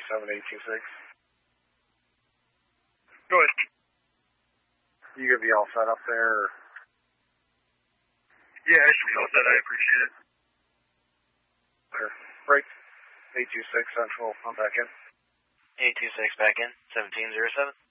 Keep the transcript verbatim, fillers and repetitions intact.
seven eight two six. Go ahead. You gonna be all set up there? Or? Yeah, I should be all set. I appreciate it. Sure. Break. eight two six Central. I'm back in. eight two six back in. seventeen zero seven.